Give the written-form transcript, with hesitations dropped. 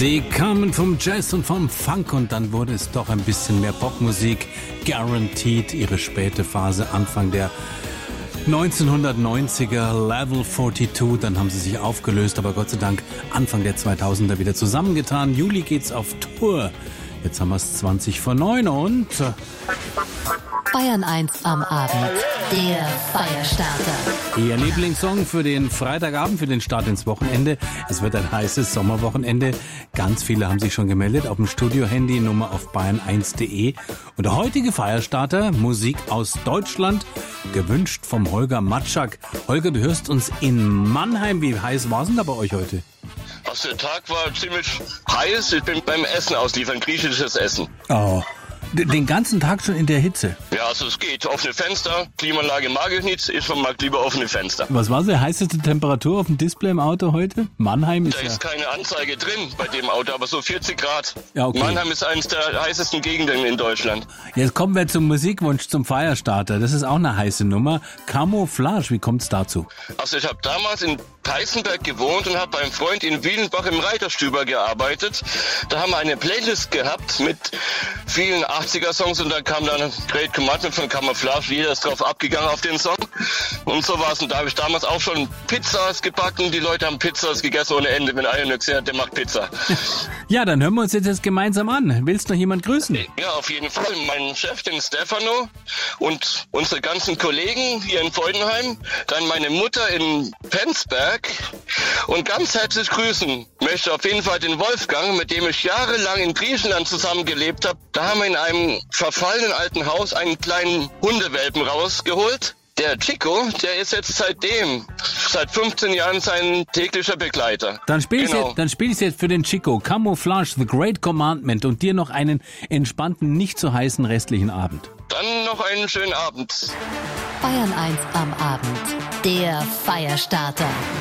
Sie kamen vom Jazz und vom Funk und dann wurde es doch ein bisschen mehr Popmusik. Guaranteed, ihre späte Phase, Anfang der 1990er, Level 42, dann haben sie sich aufgelöst, aber Gott sei Dank Anfang der 2000er wieder zusammengetan. Juli geht's auf Tour. Jetzt haben wir es 20 vor 9 und... Bayern 1 am Abend, der Feierstarter. Ihr Lieblingssong für den Freitagabend, für den Start ins Wochenende. Es wird ein heißes Sommerwochenende. Ganz viele haben sich schon gemeldet auf dem Studio-Handy, Nummer auf bayern1.de. Und der heutige Feierstarter, Musik aus Deutschland, gewünscht vom Holger Matschak. Holger, du hörst uns in Mannheim. Wie heiß war es denn da bei euch heute? Also der Tag war ziemlich heiß. Ich bin beim Essen ausliefern, griechisches Essen. Oh, den ganzen Tag schon in der Hitze? Ja, also es geht. Offene Fenster, Klimaanlage mag ich nicht, ich mag lieber offene Fenster. Was war die heißeste Temperatur auf dem Display im Auto heute? Mannheim ist Da ist keine Anzeige drin bei dem Auto, aber so 40 Grad. Ja, okay. Mannheim ist eines der heißesten Gegenden in Deutschland. Jetzt kommen wir zum Musikwunsch, zum Feierstarter. Das ist auch eine heiße Nummer. Camouflage, wie kommt's dazu? Also ich habe damals in Peißenberg gewohnt und habe beim Freund in Wielenbach im Reiterstüber gearbeitet. Da haben wir eine Playlist gehabt mit vielen 80er-Songs und da kam dann Great Commandment von Camouflage. Jeder ist drauf abgegangen auf den Song. Und so war es. Und da habe ich damals auch schon Pizzas gebacken. Die Leute haben Pizzas gegessen ohne Ende. Wenn einer gesehen hat, der macht Pizza. Ja, dann hören wir uns jetzt gemeinsam an. Willst noch jemand grüßen? Ja, auf jeden Fall. Meinen Chef, den Stefano und unsere ganzen Kollegen hier in Freudenheim. Dann meine Mutter in Penzberg. Und ganz herzlich grüßen möchte auf jeden Fall den Wolfgang, mit dem ich jahrelang in Griechenland zusammengelebt habe. Da haben wir in einem verfallenen alten Haus einen kleinen Hundewelpen rausgeholt. Der Chico, der ist jetzt seit 15 Jahren sein täglicher Begleiter. Dann spiel ich jetzt für den Chico. Camouflage, The Great Commandment und dir noch einen entspannten, nicht so heißen restlichen Abend. Dann noch einen schönen Abend. Bayern 1 am Abend, der Feierstarter.